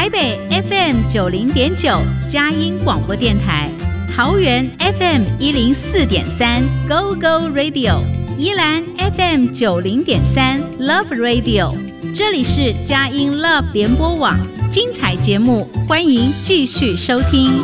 台北 FM90.9 佳音广播电台，桃园 FM104.3 Go Go Radio， 宜兰 FM90.3 Love Radio。 这里是佳音 Love 联播网，精彩节目欢迎继续收听。